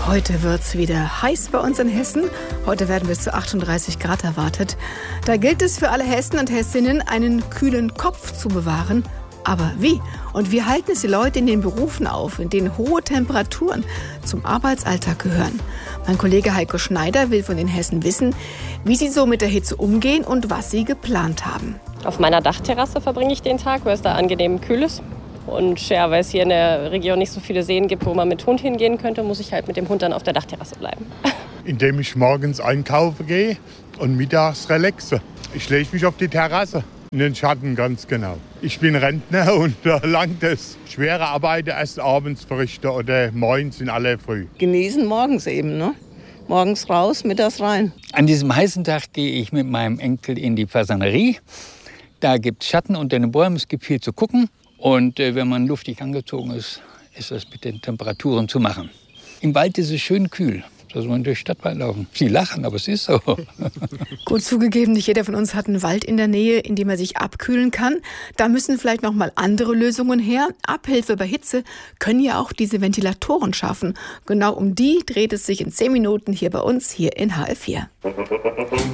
Heute wird's wieder heiß bei uns in Hessen. Heute werden bis zu 38 Grad erwartet. Da gilt es für alle Hessen und Hessinnen, einen kühlen Kopf zu bewahren. Aber wie? Und wie halten es die Leute in den Berufen auf, in denen hohe Temperaturen zum Arbeitsalltag gehören? Mein Kollege Heiko Schneider will von den Hessen wissen, wie sie so mit der Hitze umgehen und was sie geplant haben. Auf meiner Dachterrasse verbringe ich den Tag, weil es da angenehm kühl ist. Und ja, weil es hier in der Region nicht so viele Seen gibt, wo man mit Hund hingehen könnte, muss ich halt mit dem Hund dann auf der Dachterrasse bleiben. Indem ich morgens einkaufen gehe und mittags relaxe. Ich lege mich auf die Terrasse, in den Schatten ganz genau. Ich bin Rentner und da langt es. Schwere Arbeit erst abends verrichten oder morgens in aller Früh. Genießen morgens eben, ne? Morgens raus, mittags rein. An diesem heißen Tag gehe ich mit meinem Enkel in die Fasanerie. Da gibt es Schatten unter den Bäumen, es gibt viel zu gucken. Und wenn man luftig angezogen ist, ist das mit den Temperaturen zu machen. Im Wald ist es schön kühl, da soll man durch den Stadtwald laufen. Sie lachen, aber es ist so. Gut zugegeben, nicht jeder von uns hat einen Wald in der Nähe, in dem er sich abkühlen kann. Da müssen vielleicht noch mal andere Lösungen her. Abhilfe bei Hitze können ja auch diese Ventilatoren schaffen. Genau um die dreht es sich in 10 Minuten hier bei uns, hier in HR4.